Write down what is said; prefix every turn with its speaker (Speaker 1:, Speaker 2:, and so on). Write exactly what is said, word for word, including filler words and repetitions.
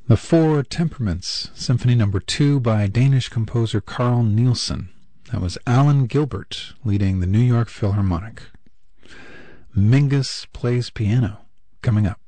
Speaker 1: The Four Temperaments, Symphony Number two by Danish composer Carl Nielsen. That was Alan Gilbert leading the New York Philharmonic. Mingus Plays Piano, coming up.